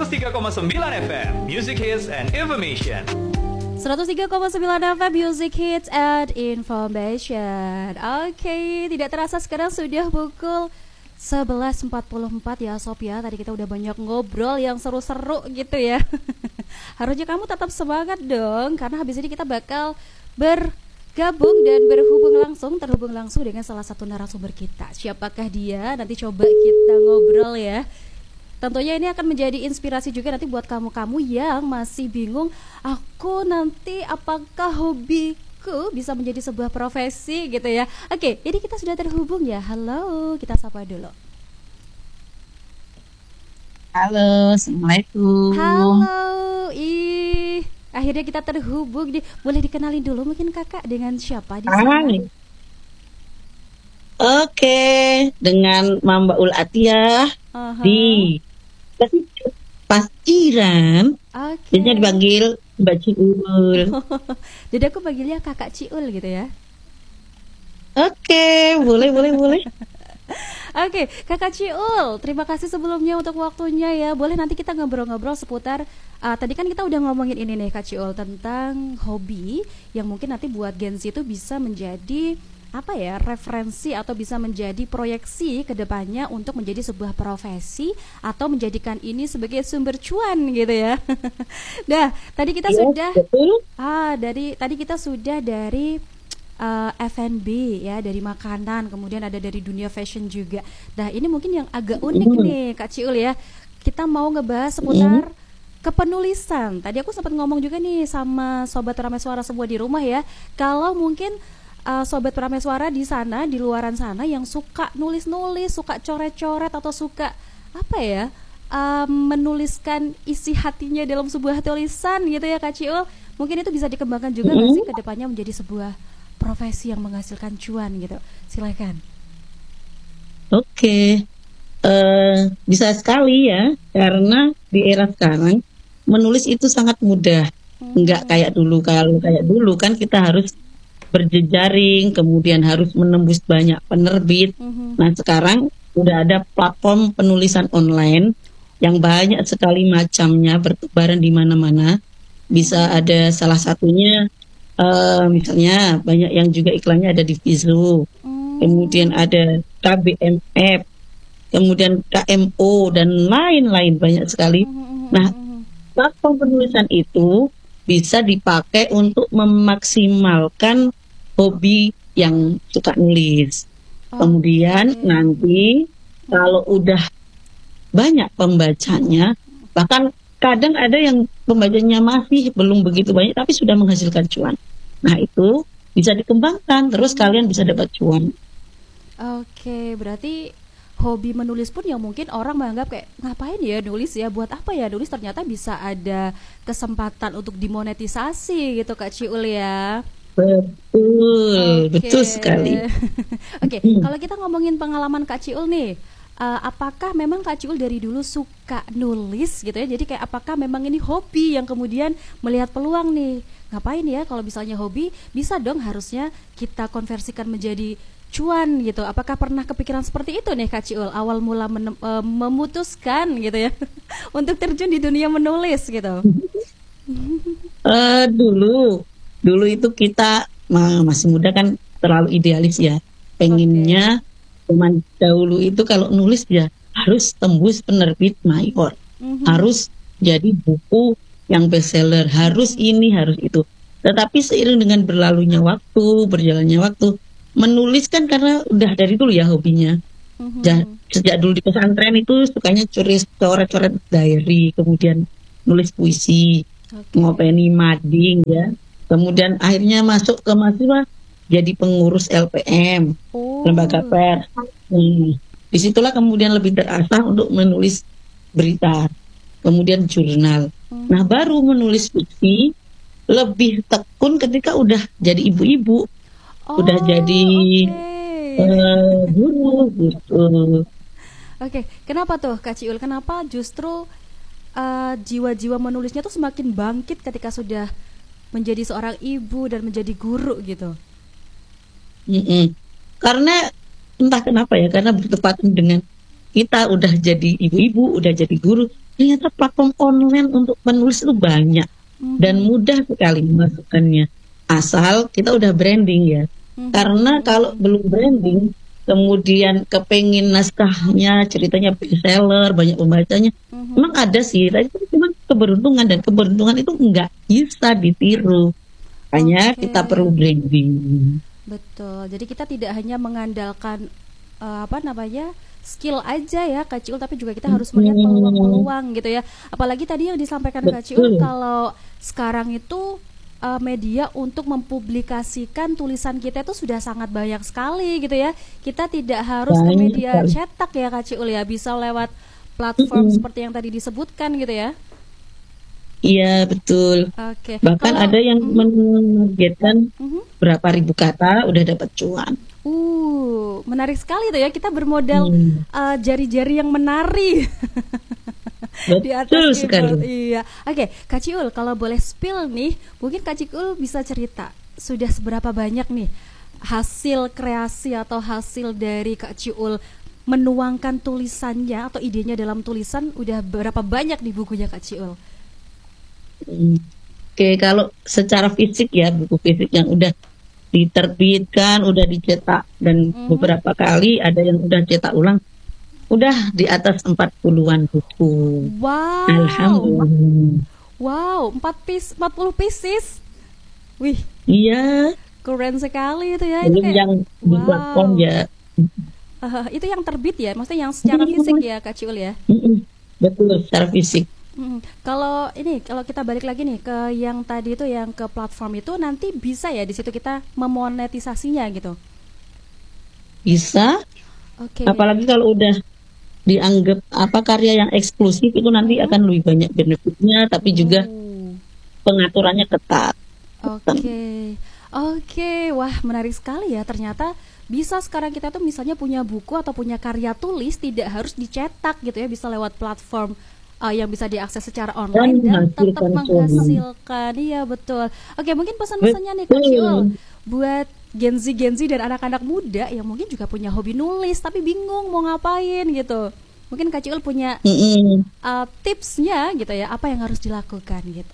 103,9 FM Music Hits and Information. 103,9 FM Music Hits and Information. Oke, tidak terasa sekarang sudah pukul 11.44 ya Sob ya. Tadi kita udah banyak ngobrol yang seru-seru gitu ya. Harusnya kamu tetap semangat dong, karena habis ini kita bakal bergabung dan terhubung langsung dengan salah satu narasumber kita. Siapakah dia? Nanti coba kita ngobrol ya. Tentunya ini akan menjadi inspirasi juga nanti buat kamu-kamu yang masih bingung, aku nanti apakah hobiku bisa menjadi sebuah profesi gitu ya. Oke, ini kita sudah terhubung ya. Halo, kita sapa dulu. Halo, Assalamualaikum. Halo, akhirnya kita terhubung nih. Boleh dikenalin dulu mungkin kakak dengan siapa di sana? Oke, dengan Mamba Ul Atiyah di Paciran. Biasanya dipanggil Mbak Ciul. Jadi aku panggilnya Kakak Ciul gitu ya. Oke, boleh. Oke, Kakak Ciul, terima kasih sebelumnya untuk waktunya ya. Boleh nanti kita ngobrol-ngobrol seputar tadi kan kita udah ngomongin ini nih Kak Ciul, tentang hobi yang mungkin nanti buat Gen Z itu bisa menjadi referensi atau bisa menjadi proyeksi ke depannya untuk menjadi sebuah profesi atau menjadikan ini sebagai sumber cuan gitu ya. Nah, tadi kita sudah dari F&B ya, dari makanan, kemudian ada dari dunia fashion juga. Nah, ini mungkin yang agak unik nih Kak Ciul ya. Kita mau ngebahas seputar kepenulisan. Tadi aku sempat ngomong juga nih sama sobat Rameswara semua di rumah ya. Kalau mungkin sobat Prameswara di sana, di luaran sana yang suka nulis-nulis, suka coret-coret atau suka menuliskan isi hatinya dalam sebuah tulisan gitu ya Kak Ciul, mungkin itu bisa dikembangkan juga nggak sih ke depannya menjadi sebuah profesi yang menghasilkan cuan gitu. Silakan. Oke. Bisa sekali ya, karena di era sekarang menulis itu sangat mudah. Nggak kayak dulu. Kalau kayak dulu kan kita harus berjejaring, kemudian harus menembus banyak penerbit. Nah, sekarang udah ada platform penulisan online yang banyak sekali macamnya, bertebaran di mana-mana. Bisa ada salah satunya, misalnya banyak yang juga iklannya ada di Vizu, kemudian ada KBMF, kemudian KMO dan lain-lain, banyak sekali. Nah, platform penulisan itu bisa dipakai untuk memaksimalkan hobi yang suka nulis. Kemudian nanti kalau udah banyak pembacanya, bahkan kadang ada yang pembacanya masih belum begitu banyak tapi sudah menghasilkan cuan. Nah, itu bisa dikembangkan, terus kalian bisa dapat cuan. Oke, berarti hobi menulis pun yang mungkin orang menganggap kayak ngapain ya nulis ya, buat apa ya nulis, ternyata bisa ada kesempatan untuk dimonetisasi gitu Kak Ciul ya. Betul sekali. Oke, kalau kita ngomongin pengalaman Kak Ciul nih, apakah memang Kak Ciul dari dulu suka nulis gitu ya? Jadi kayak apakah memang ini hobi yang kemudian melihat peluang nih, ngapain ya kalau misalnya hobi, bisa dong harusnya kita konversikan menjadi cuan gitu. Apakah pernah kepikiran seperti itu nih Kak Ciul awal mula memutuskan gitu ya untuk terjun di dunia menulis gitu? Dulu itu kita masih muda kan, terlalu idealis ya. Pengennya zaman dahulu itu kalau nulis ya harus tembus penerbit mayor, harus jadi buku yang bestseller, harus ini, harus itu. Tetapi seiring dengan berjalannya waktu, menulis kan karena udah dari dulu ya hobinya. Sejak dulu di pesantren itu sukanya coret-coret diary, kemudian nulis puisi, ngopeni mading ya. Kemudian akhirnya masuk ke mahasiswa, jadi pengurus LPM, lembaga pers. Disitulah kemudian lebih terasah untuk menulis berita, kemudian jurnal. Nah, baru menulis puisi lebih tekun ketika udah jadi ibu-ibu, udah jadi guru gitu. Oke, kenapa tuh Kak Ciul? Kenapa justru jiwa-jiwa menulisnya tuh semakin bangkit ketika sudah menjadi seorang ibu dan menjadi guru gitu? Karena entah kenapa ya, karena bertepatan dengan kita udah jadi ibu-ibu, udah jadi guru, ternyata platform online untuk menulis itu banyak dan mudah sekali memasukkannya. Asal kita udah branding ya. Karena kalau belum branding, kemudian kepengin naskahnya, ceritanya bestseller, banyak pembacanya, memang ada sih, tapi itu cuma keberuntungan, dan keberuntungan itu nggak bisa ditiru. Hanya kita perlu branding. Betul. Jadi kita tidak hanya mengandalkan skill aja ya Kak Ciul, tapi juga kita harus melihat peluang-peluang gitu ya. Apalagi tadi yang disampaikan Kak Ciul, kalau sekarang itu media untuk mempublikasikan tulisan kita itu sudah sangat banyak sekali gitu ya. Kita tidak harus ke media cetak ya Kak Ciul ya, bisa lewat platform seperti yang tadi disebutkan gitu ya. Iya betul. Bahkan ada yang menargetkan berapa ribu kata udah dapat cuan. Menarik sekali tuh ya, kita bermodal jari-jari yang menari. Di atas keyboard. Iya. Oke, Kak Ciul, kalau boleh spill nih, mungkin Kak Ciul bisa cerita sudah seberapa banyak nih hasil kreasi atau hasil dari Kak Ciul menuangkan tulisannya atau idenya dalam tulisan, udah berapa banyak nih bukunya Kak Ciul? Oke, kalau secara fisik ya, buku fisik yang udah diterbitkan, udah dicetak dan beberapa kali ada yang udah cetak ulang, udah di atas 40-an buku. Wow. Alhamdulillah. Wow, 40 pieces. Wih. Iya. Keren sekali itu ya. Belum yang di platform ya. Itu yang terbit ya, maksudnya yang secara fisik ya Kak Ciul ya. Betul, secara fisik. Kalau kita balik lagi nih ke yang tadi itu, yang ke platform itu, nanti bisa ya di situ kita memonetisasinya gitu. Bisa. Apalagi kalau udah dianggap karya yang eksklusif, itu nanti akan lebih banyak benefitnya, tapi juga pengaturannya ketat. Oke, wah menarik sekali ya, ternyata bisa sekarang kita tuh misalnya punya buku atau punya karya tulis tidak harus dicetak gitu ya, bisa lewat platform yang bisa diakses secara online dan tetap menghasilkan. Iya betul. Oke, mungkin pesan-pesannya nih Kak Ciul buat Gen Z dan anak-anak muda yang mungkin juga punya hobi nulis tapi bingung mau ngapain gitu. Mungkin Kak Ciul punya tipsnya gitu ya, apa yang harus dilakukan gitu.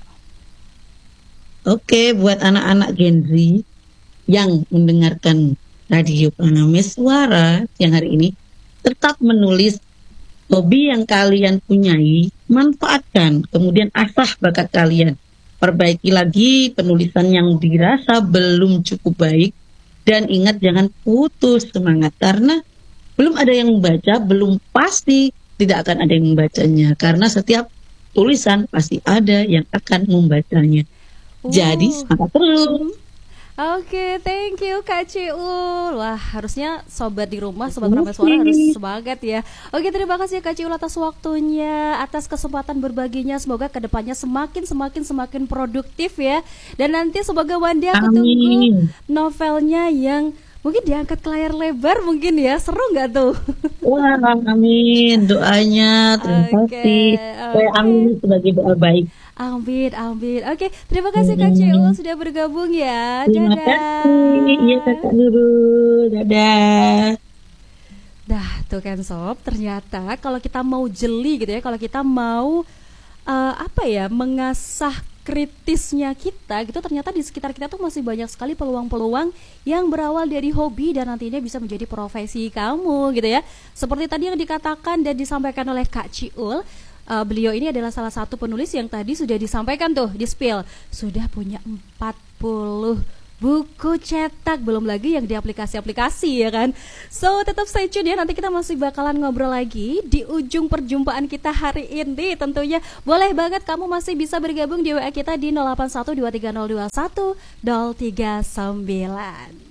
Oke, buat anak-anak Gen Z yang mendengarkan Radio Pranama Suara yang hari ini, tetap menulis. Hobi yang kalian punyai, manfaatkan, kemudian asah bakat kalian. Perbaiki lagi penulisan yang dirasa belum cukup baik, dan ingat jangan putus semangat, karena belum ada yang membaca, belum pasti tidak akan ada yang membacanya, karena setiap tulisan pasti ada yang akan membacanya. Jadi semangat terus. Oke, thank you Kak Ciul. Wah, harusnya sobat di rumah, sobat Pranama Suara harus semangat ya. Oke, terima kasih Kak Ciul atas waktunya, atas kesempatan berbaginya. Semoga kedepannya semakin produktif ya. Dan nanti semoga one day aku tunggu novelnya yang mungkin diangkat ke layar lebar mungkin ya. Seru nggak tuh? Wah, amin. Doanya, terima kasih. Saya amin sebagai doa baik. Amin. Oke, terima kasih Kak Ciul sudah bergabung ya. Terima kasih. Iya Kakak Nurul. Dadah. Tuh kan sob, ternyata kalau kita mau jeli gitu ya, kalau kita mau mengasah kritisnya kita gitu, ternyata di sekitar kita tuh masih banyak sekali peluang-peluang yang berawal dari hobi dan nantinya bisa menjadi profesi kamu gitu ya. Seperti tadi yang dikatakan dan disampaikan oleh Kak Ciul, beliau ini adalah salah satu penulis yang tadi sudah disampaikan tuh di spill, sudah punya 40 buku cetak, belum lagi yang di aplikasi-aplikasi ya kan. So tetap stay tune ya, nanti kita masih bakalan ngobrol lagi di ujung perjumpaan kita hari ini. Tentunya boleh banget kamu masih bisa bergabung di WA kita di 08123021 039.